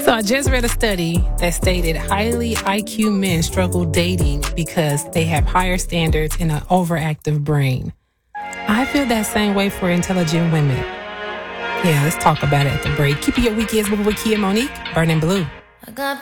So I just read a study that stated highly IQ men struggle dating because they have higher standards and an overactive brain. I feel that same way for intelligent women. Yeah, let's talk about it at the break. Keep it your weekends with Wiki and Monique, Burning Blue. I got